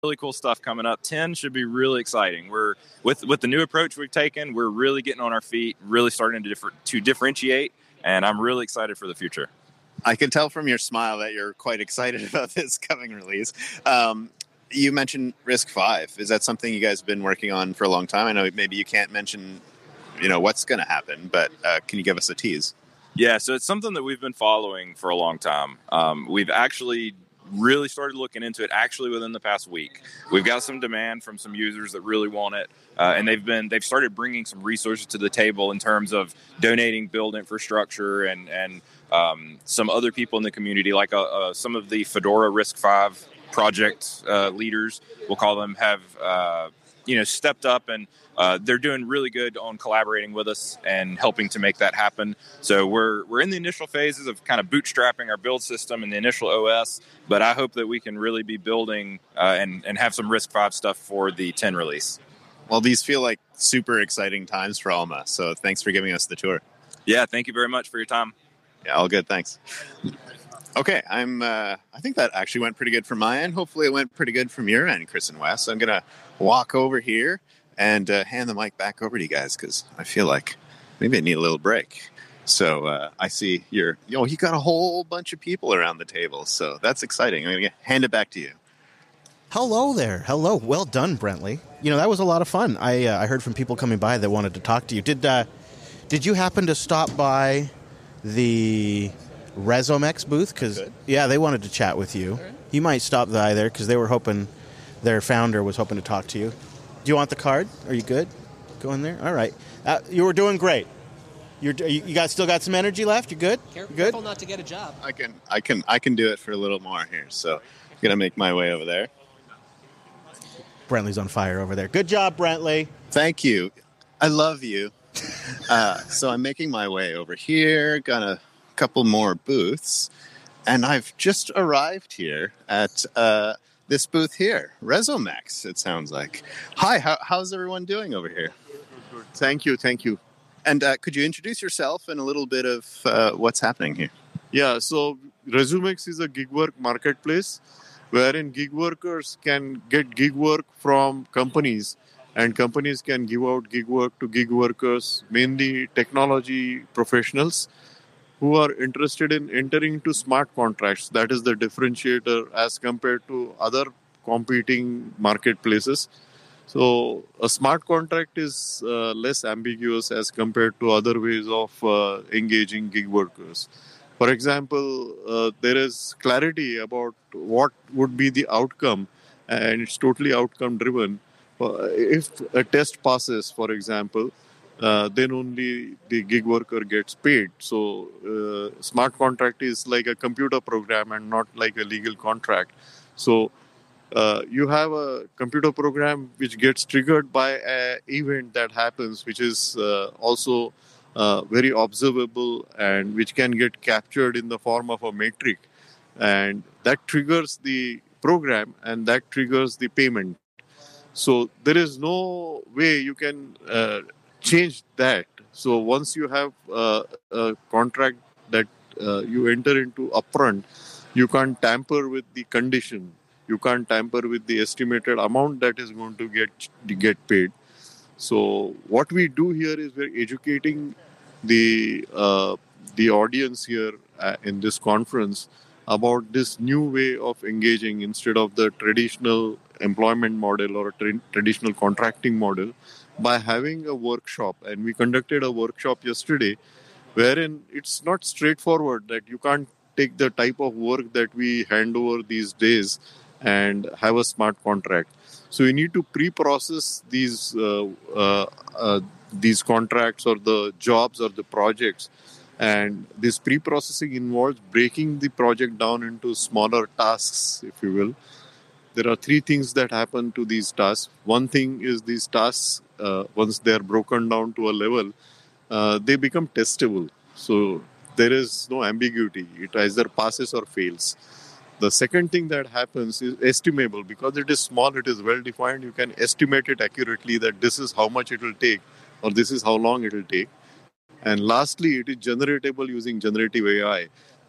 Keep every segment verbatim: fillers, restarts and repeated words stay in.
really cool stuff coming up. ten should be really exciting. We're with with the new approach we've taken, we're really getting on our feet, really starting to differ, to differentiate, and I'm really excited for the future. I can tell from your smile that you're quite excited about this coming release. Um, you mentioned Risk Five. Is that something you guys have been working on for a long time? I know maybe you can't mention, you know, what's going to happen, but uh, can you give us a tease? Yeah, so it's something that we've been following for a long time. Um, we've actually really started looking into it actually within the past week. We've got some demand from some users that really want it, uh, and they've been they've started bringing some resources to the table in terms of donating build infrastructure and and um, some other people in the community, like uh, uh, some of the Fedora Risk Five project uh, leaders, we'll call them, have uh, you know stepped up, and uh, they're doing really good on collaborating with us and helping to make that happen. So we're we're in the initial phases of kind of bootstrapping our build system and the initial O S, but I hope that we can really be building uh, and and have some Risk Five stuff for the ten release. Well, these feel like super exciting times for Alma. So thanks for giving us the tour. Yeah, thank you very much for your time. Yeah, all good. Thanks. Okay, I'm. Uh, I think that actually went pretty good from my end. Hopefully, it went pretty good from your end, Chris and Wes. I'm gonna walk over here and uh, hand the mic back over to you guys because I feel like maybe I need a little break. So uh, I see you're. You know, you got a whole bunch of people around the table, so that's exciting. I'm gonna hand it back to you. Hello there. Hello. Well done, Brentley. You know, that was a lot of fun. I uh, I heard from people coming by that wanted to talk to you. Did uh, did you happen to stop by the Resomex booth? Because yeah, they wanted to chat with you. You might stop by there because they were hoping, their founder was hoping to talk to you. Do you want the card? Are you good? Go in there. All right. Uh, you were doing great. You're you, you got still got some energy left. You good? Care- you good? Careful not to get a job. I can I can I can do it for a little more here. So I'm gonna make my way over there. Brentley's on fire over there. Good job, Brentley. Thank you. I love you. uh, so I'm making my way over here. Got a couple more booths, and I've just arrived here at uh, this booth here, Resomex. It sounds like. Hi, how, how's everyone doing over here? Good, good. Thank you, thank you. And uh, could you introduce yourself and a little bit of uh, what's happening here? Yeah, so Resumex is a gig work marketplace wherein gig workers can get gig work from companies, and companies can give out gig work to gig workers, mainly technology professionals who are interested in entering into smart contracts. That is the differentiator as compared to other competing marketplaces. So a smart contract is uh, less ambiguous as compared to other ways of uh, engaging gig workers. For example, uh, there is clarity about what would be the outcome, and it's totally outcome driven. Uh, if a test passes, for example, uh, then only the gig worker gets paid. So uh, smart contract is like a computer program and not like a legal contract. So uh, you have a computer program which gets triggered by an event that happens, which is uh, also uh, very observable and which can get captured in the form of a metric. And that triggers the program and that triggers the payment. So there is no way you can uh, change that. So once you have uh, a contract that uh, you enter into upfront, you can't tamper with the condition. You can't tamper with the estimated amount that is going to get get paid. So what we do here is we're educating the uh, the audience here uh, in this conference about this new way of engaging instead of the traditional employment model or tra- traditional contracting model by having a workshop. And we conducted a workshop yesterday wherein it's not straightforward that you can't take the type of work that we hand over these days and have a smart contract. So you need to pre-process these uh, uh, uh, these contracts or the jobs or the projects. And this pre-processing involves breaking the project down into smaller tasks, if you will. There are three things that happen to these tasks. One thing is these tasks, uh, once they are broken down to a level, uh, they become testable. So there is no ambiguity. It either passes or fails. The second thing that happens is estimable. Because it is small, it is well defined. You can estimate it accurately that this is how much it will take or this is how long it will take. And lastly, it is generatable using generative A I.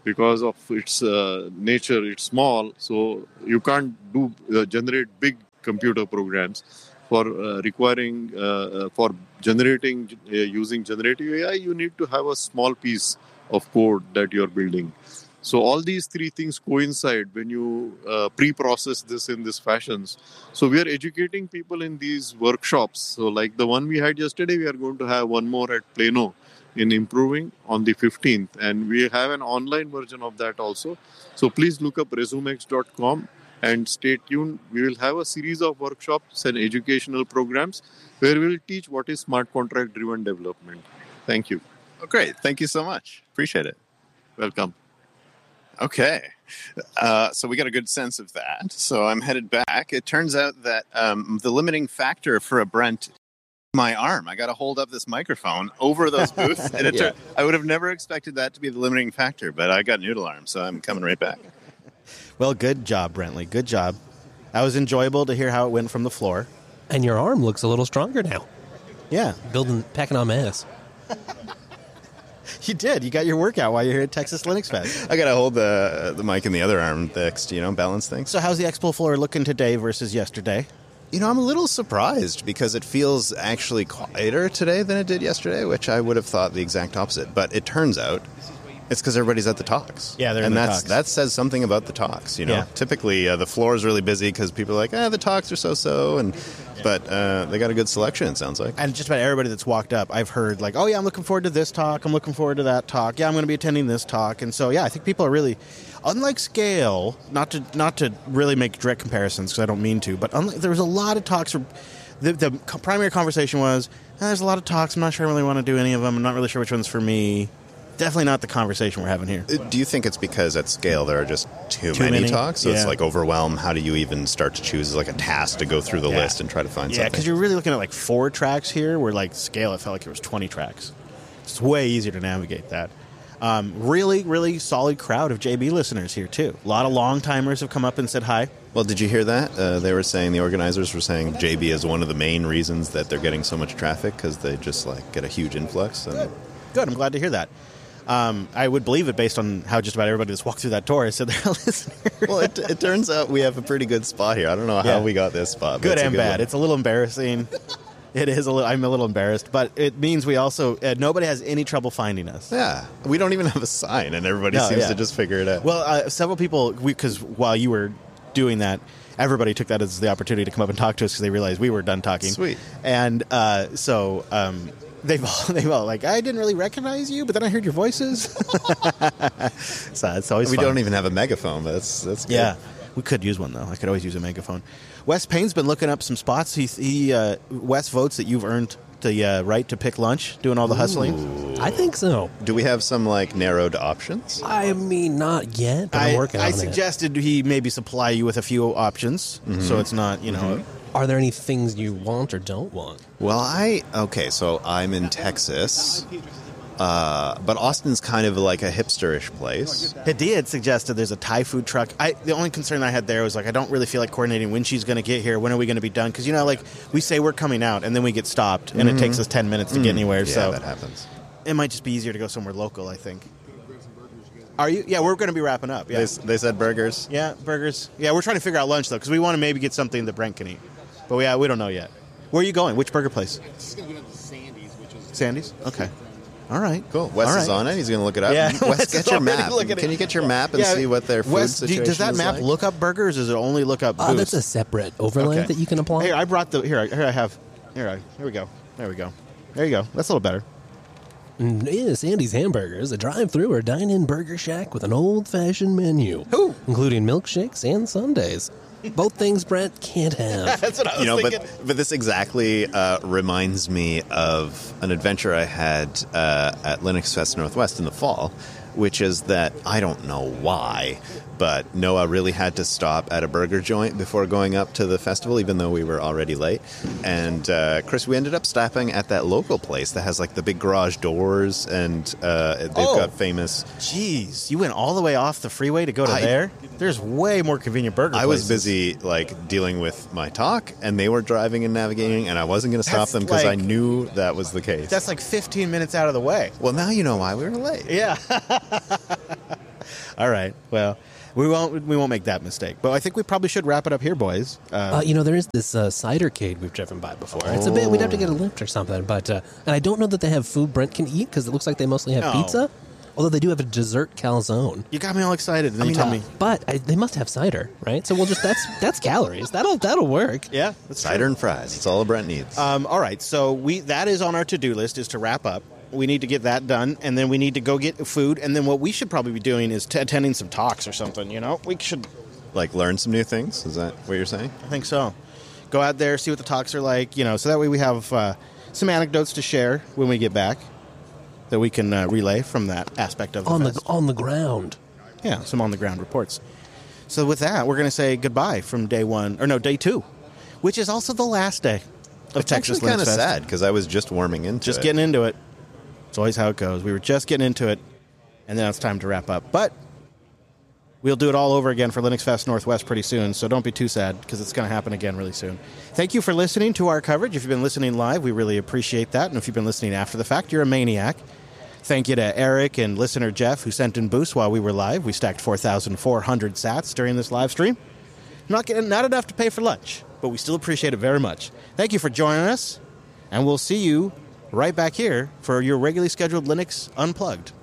because of its uh, nature. It's small, so you can't do uh, generate big computer programs. For uh, requiring uh, for generating uh, using generative A I, you need to have a small piece of code that you're building. So all these three things coincide when you uh, pre-process this in these fashions. So we are educating people in these workshops. So like the one we had yesterday, we are going to have one more at Plano in improving on the fifteenth. And we have an online version of that also. So please look up resumex dot com and stay tuned. We will have a series of workshops and educational programs where we will teach what is smart contract driven development. Thank you. Oh, great. Thank you so much. Appreciate it. Welcome. Okay. Uh, so we got a good sense of that. So I'm headed back. It turns out that um, the limiting factor for a Brent, my arm. I got to hold up this microphone over those booths. And it Yeah. tur- I would have never expected that to be the limiting factor, but I got noodle arm, so I'm coming right back. Well, good job, Brentley. Good job. That was enjoyable to hear how it went from the floor. And your arm looks a little stronger now. Yeah, Building, packing on mass. you did. You got your workout while you're here at Texas Linux Fest. I got to hold the the mic in the other arm fixed, you know, balance things. So how's the expo floor looking today versus yesterday? You know, I'm a little surprised because it feels actually quieter today than it did yesterday, which I would have thought the exact opposite. But it turns out it's because everybody's at the talks. Yeah, they're in and the that's, talks. that says something about the talks, you know. Yeah. Typically, uh, the floor is really busy because people are like, ah, the talks are so-so, and but uh, they got a good selection, it sounds like. And just about everybody that's walked up, I've heard like, oh yeah, I'm looking forward to this talk. I'm looking forward to that talk. Yeah, I'm going to be attending this talk. And so, yeah, I think people are really, unlike Scale, not to not to really make direct comparisons because I don't mean to, but unlike, there was a lot of talks. Where the, the co- primary conversation was, eh, there's a lot of talks. I'm not sure I really want to do any of them. I'm not really sure which one's for me. Definitely not the conversation we're having here. Uh, Do you think it's because at Scale there are just too, Too many, many? talks? So Yeah. it's like overwhelm. How do you even start to choose? It's like a task to go through the Yeah. list and try to find Yeah, something. because you're really looking at like four tracks here, where like Scale, it felt like it was twenty tracks. It's way easier to navigate that. Um, really, really solid crowd of J B listeners here, too. A lot of long-timers have come up and said hi. Well, did you hear that? Uh, they were saying, the organizers were saying J B is one of the main reasons that they're getting so much traffic because they just like get a huge influx. And Good, I'm glad to hear that. Um, I would believe it based on how just about everybody that's walked through that door said they're a listener. well, it, it turns out we have a pretty good spot here. I don't know Yeah. how we got this spot. but Good it's a and bad. one. It's a little embarrassing. It is a little. I'm a little embarrassed, but it means we also uh, nobody has any trouble finding us. Yeah, we don't even have a sign, and everybody No, seems yeah. to just figure it out. Well, uh, several people, because while you were doing that, everybody took that as the opportunity to come up and talk to us because they realized we were done talking. Sweet. And uh, so um, they've all, they've all like, I didn't really recognize you, but then I heard your voices. So it's always we fun. don't even have a megaphone, but that's that's good. Yeah, we could use one though. I could always use a megaphone. Wes Payne's been looking up some spots. He, he uh, Wes votes that you've earned the uh, right to pick lunch, doing all the hustling. I think so. Do we have some like narrowed options? I mean, not yet, but I'm I, working I on it. suggested he maybe supply you with a few options, so it's not you know. Are there any things you want or don't want? Well, I okay, so I'm in Texas, uh, but Austin's kind of like a hipsterish place. Hadia had suggested there's a Thai food truck. I the only concern I had there was like I don't really feel like coordinating when she's going to get here. When are we going to be done? Because you know, like we say we're coming out and then we get stopped, and it takes us ten minutes to get anywhere. Yeah, so that happens. it might just be easier to go somewhere local. I think. Are you? Yeah, we're going to be wrapping up. Yeah. They, they said burgers. Yeah, burgers. Yeah, we're trying to figure out lunch though because we want to maybe get something that Brent can eat, but we, yeah, we don't know yet. Where are you going? Which burger place? Just gonna go to Sandy's, which is Sandy's. Okay. All right. Cool. Wes All is right. on it. He's going to look it up. Yeah, Wes, Wes get is your already map. looking Can at- you get your map and Yeah, see what their food Wes, do, situation does that is map like? look up burgers? Or does it only look up Uh, booze? that's a separate overlay Okay. that you can apply. Here, I brought the here. I- Here I have. Here, I, here we go. There we go. There you go. That's a little better. Mm, yeah, Sandy's Hamburgers, a drive-through or dine-in burger shack with an old-fashioned menu, Ooh. including milkshakes and sundaes. Both things Brent can't have. That's what I was You know, thinking. but but this exactly uh, reminds me of an adventure I had uh, at Linux Fest Northwest in the fall, which is that I don't know why, but Noah really had to stop at a burger joint before going up to the festival, even though we were already late. And uh, Chris, we ended up stopping at that local place that has like the big garage doors, and uh, they've Oh. got famous. Jeez, you went all the way off the freeway to go to I- there? There's way more convenient burger I was places. busy like dealing with my talk, and they were driving and navigating, and I wasn't going to stop That's them because I like- knew that was the case. That's like fifteen minutes out of the way. Well, now you know why we were late. Yeah. All right. Well, we won't we won't make that mistake. But I think we probably should wrap it up here, boys. Uh, Uh, you know, there is this uh, cidercade we've driven by before. It's a bit, we'd have to get a lift or something. But uh, and I don't know that they have food Brent can eat because it looks like they mostly have No. pizza. Although they do have a dessert calzone. you got me all excited, and then I you mean, tell uh, me. but I, they must have cider, right? So we'll just that's that's calories. That'll that'll work. Yeah, that's Cider and fries. That's all Brent needs. Um, all right, so we that is on our to-do list is to wrap up. We need to get that done, and then we need to go get food. And then what we should probably be doing is t- attending some talks or something. You know, we should. Like learn some new things? Is that what you're saying? I think so. Go out there, see what the talks are like. You know, so that way we have uh, some anecdotes to share when we get back that we can uh, relay from that aspect of the On the fest. on the ground. Yeah, some on the ground reports. So with that, we're going to say goodbye from day one, or no, day two, which is also the last day of It's Texas actually kind of Linux Fest. sad because I was just warming into Just it. getting into it. It's always how it goes. We were just getting into it, and then it's time to wrap up. But we'll do it all over again for Linux Fest Northwest pretty soon, so don't be too sad because it's going to happen again really soon. Thank you for listening to our coverage. If you've been listening live, we really appreciate that. And if you've been listening after the fact, you're a maniac. Thank you to Eric and listener Jeff who sent in boosts while we were live. We stacked four thousand four hundred sats during this live stream. Not getting, not enough to pay for lunch, but we still appreciate it very much. Thank you for joining us, and we'll see you right back here for your regularly scheduled Linux Unplugged.